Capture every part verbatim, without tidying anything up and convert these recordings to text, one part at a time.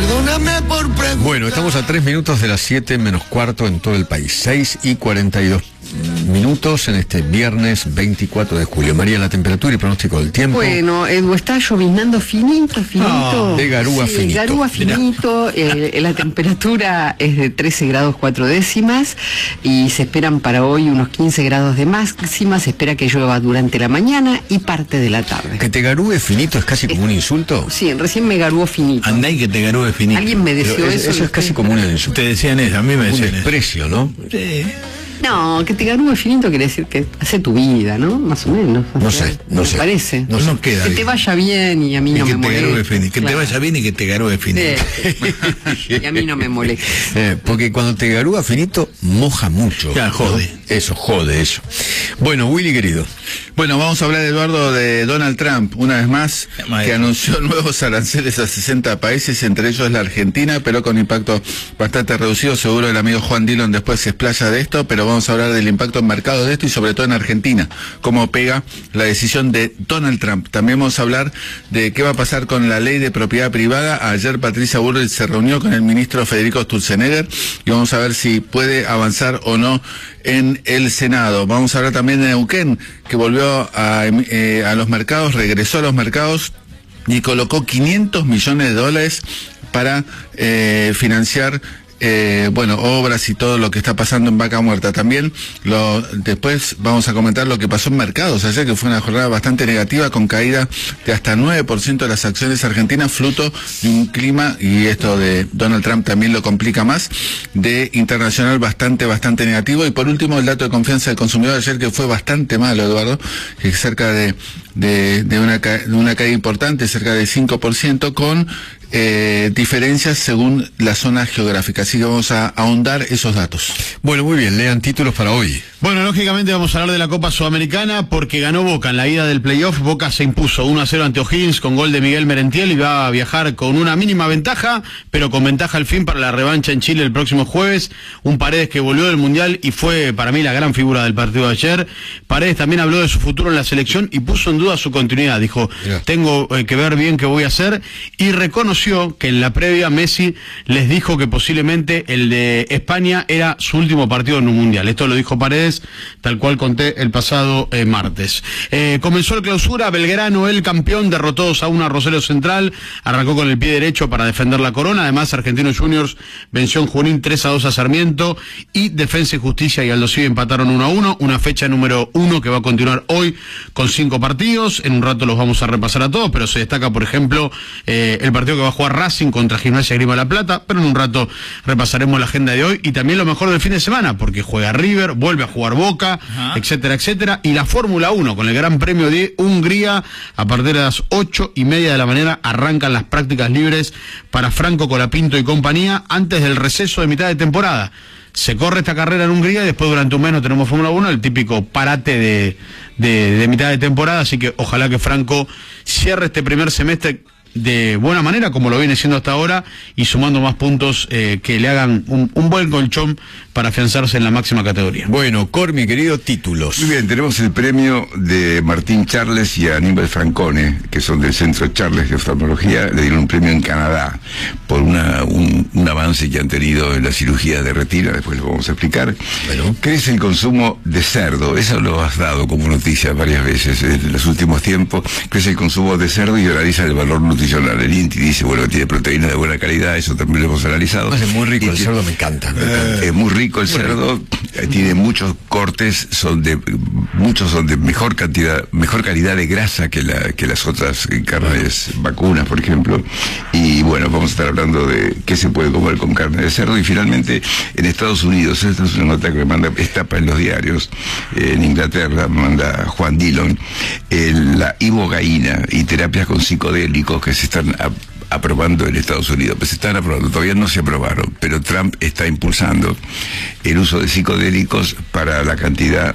Perdóname por preguntar. Bueno, estamos a tres minutos de las siete menos cuarto en todo el país. seis y cuarenta y dos minutos en este viernes veinticuatro de julio. María, la temperatura y pronóstico del tiempo. Bueno, Edu, está lloviznando finito, finito. Ah, de garúa sí, finito. Garúa finito. Eh, la temperatura es de trece grados cuatro décimas y se esperan para hoy unos quince grados de máxima. Se espera que llueva durante la mañana y parte de la tarde. Que te garúe finito es casi como un insulto. Sí, recién me garúo finito. Andá y que te garúe finito. Alguien me deseó es, eso. Eso es casi como un insulto. Te decían eso, a mí me Un decían eso. desprecio, ¿no? Sí. No, que te garúe finito quiere decir que hace tu vida, ¿no? Más o menos. No O sea, sé, no me sé. parece. No, no queda Que bien. te vaya bien y a mí Y no que me te garúe moleste. finito. Que te Claro. vaya bien y que te garúe finito. Sí. Y a mí no me molesta. Eh, porque cuando te garúa finito, moja mucho. Ya, jode. ¿no? Eso, jode, eso. Bueno, Willy, querido. Bueno, vamos a hablar, Eduardo, de Donald Trump, una vez más, Maestro. que anunció nuevos aranceles a sesenta países, entre ellos la Argentina, pero con impacto bastante reducido. Seguro el amigo Juan Dillon después se explaya de esto, pero vamos a hablar del impacto en mercados de esto y sobre todo en Argentina, cómo pega la decisión de Donald Trump. También vamos a hablar de qué va a pasar con la ley de propiedad privada. Ayer Patricia Bullrich se reunió con el ministro Federico Sturzenegger y vamos a ver si puede avanzar o no en el Senado. Vamos a hablar también de Neuquén, que volvió a, eh, a los mercados, regresó a los mercados y colocó quinientos millones de dólares para eh, financiar Eh, bueno, obras y todo lo que está pasando en Vaca Muerta. También lo, después vamos a comentar lo que pasó en mercados ayer, que fue una jornada bastante negativa, con caída de hasta nueve por ciento de las acciones argentinas, fruto de un clima, y esto de Donald Trump también lo complica más, de internacional bastante, bastante negativo. Y por último, el dato de confianza del consumidor ayer, que fue bastante malo, Eduardo, que cerca de, de, de, una, ca de una caída importante, cerca del cinco por ciento, con Eh, diferencias según la zona geográfica. Así que vamos a ahondar esos datos. Bueno, muy bien, lean títulos para hoy. Bueno, lógicamente vamos a hablar de la Copa Sudamericana porque ganó Boca en la ida del playoff. Boca se impuso uno a cero ante O'Higgins con gol de Miguel Merentiel y va a viajar con una mínima ventaja, pero con ventaja al fin para la revancha en Chile el próximo jueves. Un Paredes que volvió del Mundial y fue para mí la gran figura del partido de ayer. Paredes también habló de su futuro en la selección y puso en duda su continuidad. Dijo, Mirá. tengo eh, que ver bien qué voy a hacer, y reconoció que en la previa Messi les dijo que posiblemente el de España era su último partido en un mundial. Esto lo dijo Paredes, tal cual conté el pasado eh, martes. Eh, comenzó el clausura, Belgrano, el campeón, derrotó dos a uno a Rosario Central, arrancó con el pie derecho para defender la corona. Además, Argentinos Juniors venció en Junín tres a dos a Sarmiento, y Defensa y Justicia y Aldo Civi empataron uno a uno, una fecha número uno que va a continuar hoy con cinco partidos. En un rato los vamos a repasar a todos, pero se destaca, por ejemplo, eh, el partido que va a jugar Racing contra Gimnasia Grima La Plata, pero en un rato repasaremos la agenda de hoy y también lo mejor del fin de semana, porque juega River, vuelve a jugar Boca, Ajá. etcétera, etcétera, y la Fórmula uno con el Gran Premio de Hungría. A partir de las ocho y media de la mañana arrancan las prácticas libres para Franco Colapinto y compañía antes del receso de mitad de temporada. Se corre esta carrera en Hungría y después durante un mes no tenemos Fórmula uno, el típico parate de, de, de mitad de temporada, así que ojalá que Franco cierre este primer semestre de buena manera, como lo viene siendo hasta ahora, y sumando más puntos eh, que le hagan un, un buen colchón para afianzarse en la máxima categoría. Bueno, Cor, mi querido, títulos. Muy bien, tenemos el premio de Martín Charles y Aníbal Francone, que son del Centro Charles de Oftalmología. Le dieron un premio en Canadá por una, un, un avance que han tenido en la cirugía de retina, después lo vamos a explicar. Bueno. Crece el consumo de cerdo, eso lo has dado como noticia varias veces en los últimos tiempos. Crece el consumo de cerdo y analiza el valor nutricional. El INTI dice, bueno, tiene proteínas de buena calidad, eso también lo hemos analizado. Es muy rico, y el tiene, cerdo me encanta. Me encanta. Eh, es muy rico el cerdo, eh, tiene muchos cortes, son de muchos son de mejor cantidad, mejor calidad de grasa que la que las otras carnes vacunas, por ejemplo. Y bueno, vamos a estar hablando de qué se puede comer con carne de cerdo. Y finalmente, en Estados Unidos, esta es una nota que me manda, estapa en los diarios, eh, en Inglaterra, me manda Juan Dillon, eh, la ibogaína y terapias con psicodélicos que se están a, aprobando en Estados Unidos, pues se están aprobando, todavía no se aprobaron, pero Trump está impulsando el uso de psicodélicos para la cantidad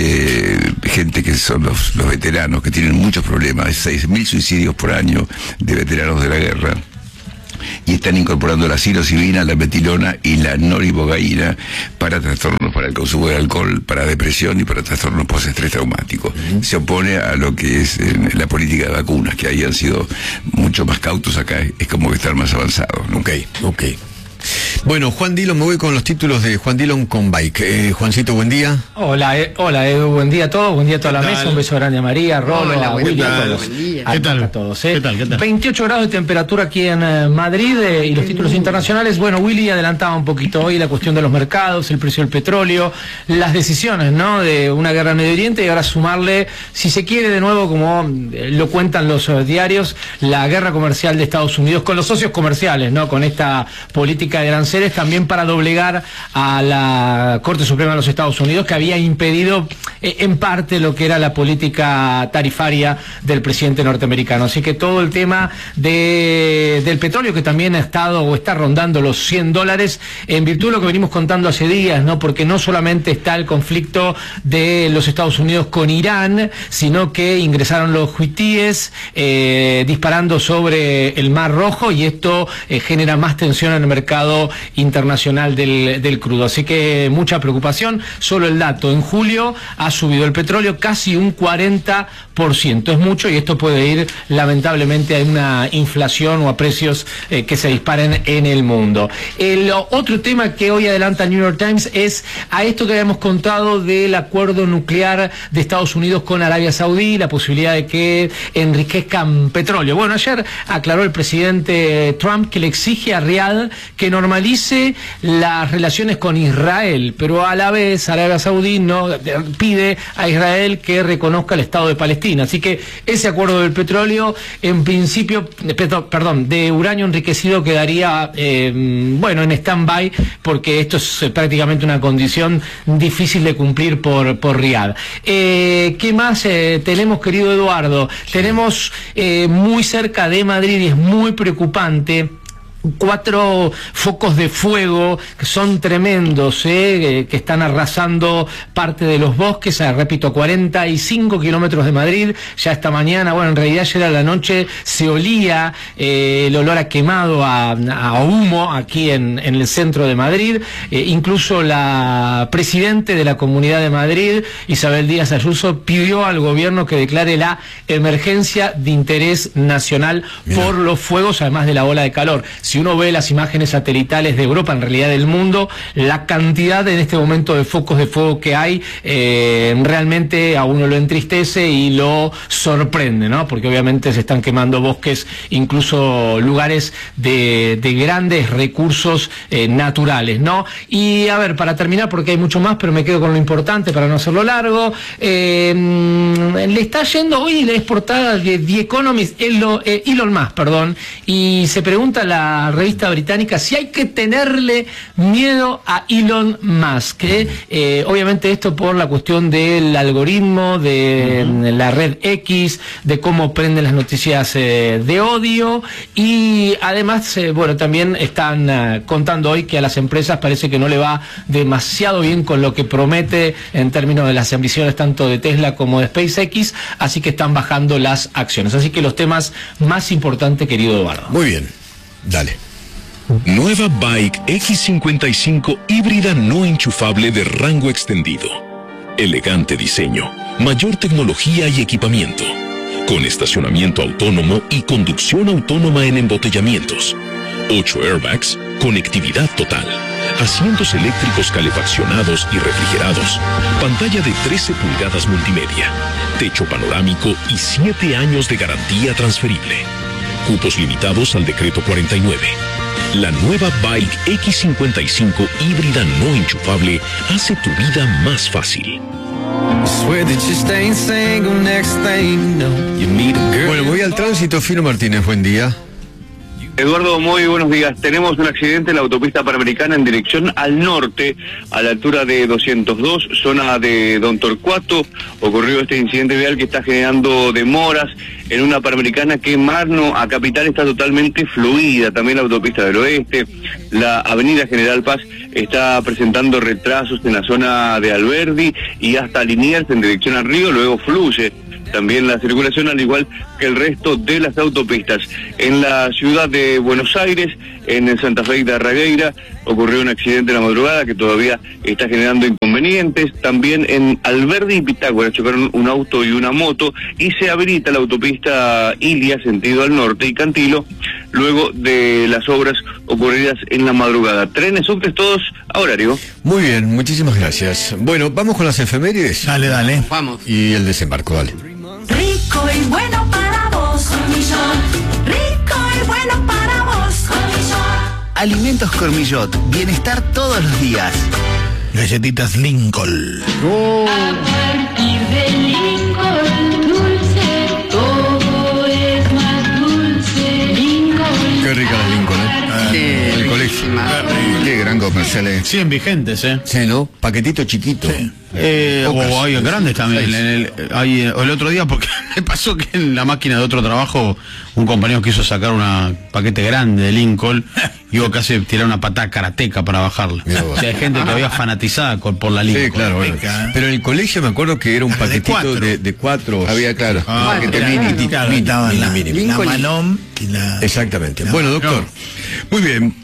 de gente que son los, los veteranos, que tienen muchos problemas, seis mil suicidios por año de veteranos de la guerra. y están incorporando la psilocibina, la metilona y la noribogaína para trastornos, para el consumo de alcohol, para depresión y para trastornos postestrés traumáticos. Uh-huh. Se opone a lo que es eh, la política de vacunas, que ahí han sido mucho más cautos, acá es como que están más avanzados, ¿no? Ok, ok. Bueno, Juan Dillon, me voy con los títulos de Juan Dillon con Bike. Eh, Juancito, buen día. Hola, eh, hola Edu, buen día a todos, buen día a toda la mesa, un beso grande a María, a Rolo, hola, a Willy, a todos. ¿Qué tal? A todos, eh. ¿Qué tal? ¿Qué tal? veintiocho grados de temperatura aquí en eh, Madrid eh, y los títulos internacionales. Bueno, Willy adelantaba un poquito hoy la cuestión de los mercados, el precio del petróleo, las decisiones, ¿no?, de una guerra en Medio Oriente y ahora sumarle, si se quiere de nuevo, como eh, lo cuentan los eh, diarios, la guerra comercial de Estados Unidos con los socios comerciales, ¿no?, con esta política de aranceles también para doblegar a la Corte Suprema de los Estados Unidos, que había impedido eh, en parte lo que era la política tarifaria del presidente norteamericano. Así que todo el tema de, del petróleo, que también ha estado o está rondando los cien dólares, en virtud de lo que venimos contando hace días, ¿no?, porque no solamente está el conflicto de los Estados Unidos con Irán, sino que ingresaron los huitíes eh, disparando sobre el Mar Rojo, y esto eh, genera más tensión en el mercado internacional del, del crudo. Así que mucha preocupación. Solo el dato, en julio ha subido el petróleo casi un cuarenta por ciento. Es mucho, y esto puede ir lamentablemente a una inflación o a precios eh, que se disparen en el mundo. El otro tema que hoy adelanta el New York Times es a esto que habíamos contado del acuerdo nuclear de Estados Unidos con Arabia Saudí, la posibilidad de que enriquezcan petróleo. Bueno, ayer aclaró el presidente Trump que le exige a Riad que normalice las relaciones con Israel, pero a la vez Arabia Saudí no pide a Israel que reconozca el Estado de Palestina. Así que ese acuerdo del petróleo, en principio, perdón, de uranio enriquecido quedaría, eh, bueno, en stand-by, porque esto es prácticamente una condición difícil de cumplir por, por Riad. Eh, ¿Qué más eh, tenemos, querido Eduardo? Tenemos eh, muy cerca de Madrid, y es muy preocupante, cuatro focos de fuego que son tremendos, eh, que están arrasando parte de los bosques, a, repito, cuarenta y cinco kilómetros de Madrid. Ya esta mañana, bueno, en realidad ayer a la noche se olía eh, el olor a quemado, a, a humo aquí en, en el centro de Madrid. Eh, incluso la presidente de la Comunidad de Madrid, Isabel Díaz Ayuso, pidió al gobierno que declare la emergencia de interés nacional Mira. por los fuegos, además de la ola de calor. Si uno ve las imágenes satelitales de Europa, en realidad del mundo, la cantidad en este momento de focos de fuego que hay eh, realmente a uno lo entristece y lo sorprende, ¿no? Porque obviamente se están quemando bosques, incluso lugares de, de grandes recursos eh, naturales, ¿no? Y a ver, para terminar, porque hay mucho más, pero me quedo con lo importante para no hacerlo largo, eh, le está yendo hoy la exportada de The Economist, Elon, eh, Elon Musk, perdón, y se pregunta la revista británica si hay que tenerle miedo a Elon Musk, ¿eh? Eh, obviamente esto por la cuestión del algoritmo de uh-huh. la red X, de cómo prenden las noticias eh, de odio, y además eh, bueno, también están uh, contando hoy que a las empresas parece que no le va demasiado bien con lo que promete en términos de las ambiciones tanto de Tesla como de SpaceX, así que están bajando las acciones. Así que los temas más importantes, querido Eduardo. Muy bien. Dale. Nueva Bike X cincuenta y cinco híbrida no enchufable de rango extendido. Elegante diseño, mayor tecnología y equipamiento. Con estacionamiento autónomo y conducción autónoma en embotellamientos. ocho airbags, conectividad total. Asientos eléctricos calefaccionados y refrigerados. Pantalla de trece pulgadas multimedia. Techo panorámico y siete años de garantía transferible. Cupos limitados al decreto cuarenta y nueve. La nueva Bike X cincuenta y cinco híbrida no enchufable hace tu vida más fácil. Bueno, voy al tránsito. Fino Martínez, buen día. Eduardo, muy buenos días. Tenemos un accidente en la autopista Panamericana en dirección al norte, a la altura de doscientos dos, zona de Don Torcuato. Ocurrió este incidente vial que está generando demoras en una Panamericana que Marno a Capital está totalmente fluida. También la autopista del oeste, la avenida General Paz está presentando retrasos en la zona de Alberdi y hasta Liniers en dirección al río, luego fluye también la circulación, al igual que el resto de las autopistas. En la ciudad de Buenos Aires, en el Santa Fe de Regueira, ocurrió un accidente en la madrugada que todavía está generando inconvenientes. También en Alberdi y Pitágoras chocaron un auto y una moto, y se habilita la autopista Ilia, sentido al norte, y Cantilo, luego de las obras ocurridas en la madrugada. Trenes, subtes, todos a horario. Muy bien, muchísimas gracias. Bueno, vamos con las efemérides. Dale, dale. Vamos. Y el desembarco, dale. Rico y bueno para vos, Cormillot. Rico y bueno para vos, Cormillot. Alimentos Cormillot, bienestar todos los días. Galletitas Lincoln. A partir de Lincoln, dulce, todo es más dulce. Lincoln. Qué rica la Lincoln, ¿eh? Sí, el colegio. riquísima. Qué gran comercial es. Siguen vigentes, ¿eh? Sí, ¿no? Paquetito chiquito. Eh, o hay grandes también. En el, hay, el otro día, porque me pasó que en la máquina de otro trabajo un compañero quiso sacar un paquete grande de Lincoln y hubo casi tirar una patada karateca para bajarla. O sea, hay gente que había fanatizada con, por la Lincoln. Sí, claro. Bueno. Pero en el colegio me acuerdo que era un paquetito cuatro. de, de cuatro. Había, claro. Ah, paquete claro. mini. Claro, mini, estaban mini, la, mini. la Malón y la... Exactamente. Bueno, doctor. Muy bien.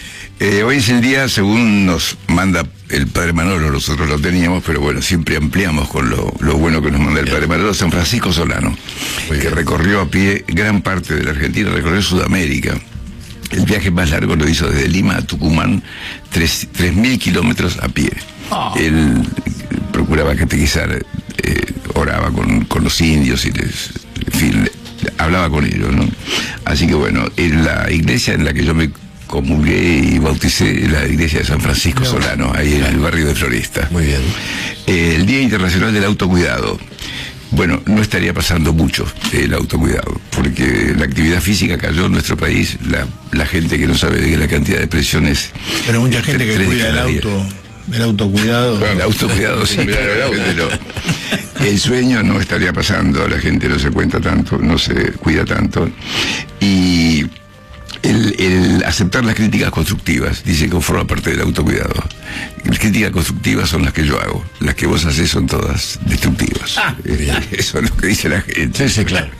Eh, hoy es el día, según nos manda el Padre Manolo, nosotros lo teníamos, pero bueno, siempre ampliamos con lo, lo bueno que nos manda el Padre Manolo, San Francisco Solano, que recorrió a pie gran parte de la Argentina, recorrió Sudamérica. El viaje más largo lo hizo desde Lima a Tucumán, tres mil kilómetros a pie. Oh. Él procuraba catequizar, eh, oraba con, con los indios y les, en fin, hablaba con ellos, ¿no? Así que bueno, en la iglesia en la que yo me comulgué y bauticé, la iglesia de San Francisco Solano, ahí en el barrio de Floresta. Muy bien. Eh, el Día Internacional del Autocuidado. Bueno, no estaría pasando mucho el autocuidado, porque la actividad física cayó en nuestro país, la, la gente que no sabe de la cantidad de presiones. Pero mucha gente que cuida el auto, el autocuidado. Bueno, el autocuidado sí, pero, pero el sueño no estaría pasando, la gente no se cuenta tanto, no se cuida tanto. Y El, el aceptar las críticas constructivas, dice que forma parte del autocuidado. Las críticas constructivas son las que yo hago, las que vos hacés son todas destructivas. Ah, eh, eso es lo que dice la gente. Sí, sí, claro.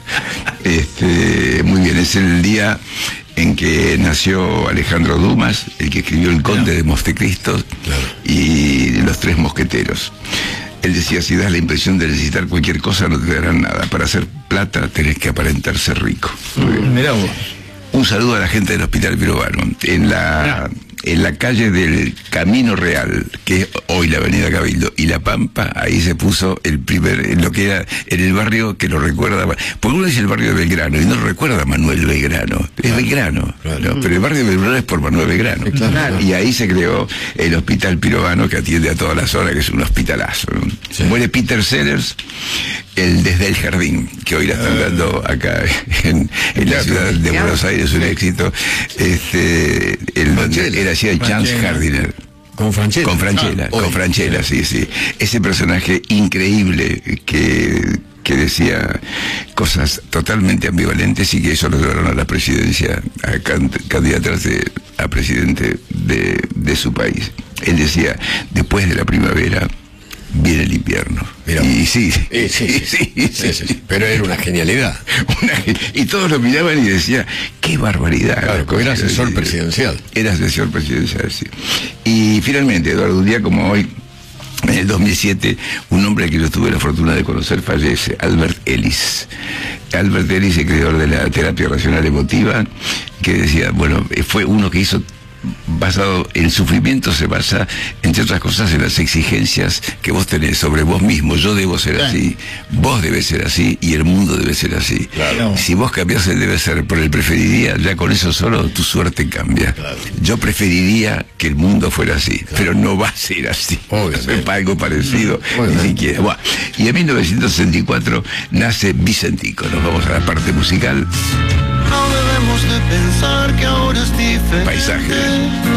Este, muy bien, es el día en que nació Alejandro Dumas, el que escribió El Conde de Montecristo, claro, y Los Tres Mosqueteros. Él decía, si das la impresión de necesitar cualquier cosa, no te darán nada. Para hacer plata tenés que aparentar ser rico. Mm, mirá vos. Un saludo a la gente del Hospital Pirovano. En la, en la calle del Camino Real, que es hoy la Avenida Cabildo, y La Pampa, ahí se puso el primer, en lo que era, en el barrio que lo recuerda, porque uno dice el barrio de Belgrano, y no lo recuerda Manuel Belgrano, es claro, Belgrano, claro, ¿no? Pero el barrio de Belgrano es por Manuel Belgrano. Claro. Y ahí se creó el Hospital Pirovano, que atiende a toda la zona, que es un hospitalazo, ¿no? Sí. Muere Peter Sellers, el Desde el Jardín, que hoy la están dando acá en, en la ciudad de Buenos Aires, un éxito. Este, el donde era así el Chance Gardiner. Con Franchella. Con Franchella, ah, con Franchella, sí, sí. Ese personaje increíble que, que decía cosas totalmente ambivalentes y que eso lo llevaron a la presidencia, a candidatarse a presidente de, de su país. Él decía, después de la primavera viene el invierno. Mirá, y sí, eh, sí, sí, sí, sí, sí, sí, sí. Pero era una genialidad. Una, y todos lo miraban y decían, qué barbaridad. Claro, porque era asesor presidencial. Era asesor presidencial, sí. Y finalmente, Eduardo, un día como hoy, en el dos mil siete, un hombre que yo tuve la fortuna de conocer fallece, Albert Ellis. Albert Ellis, el creador de la terapia racional emotiva, que decía, bueno, fue uno que hizo, basado en el sufrimiento, se basa, entre otras cosas, en las exigencias que vos tenés sobre vos mismo. Yo debo ser claro, así, vos debes ser así y el mundo debe ser así. Claro. Si vos cambiás el debe ser por el preferiría, ya con eso solo tu suerte cambia. Claro. Yo preferiría que el mundo fuera así, claro, pero no va a ser así. Es algo parecido, ni siquiera. Bueno, y en mil novecientos sesenta y cuatro nace Vicentico. Nos vamos a la parte musical. No debemos de pensar que ahora es diferente. Paisaje.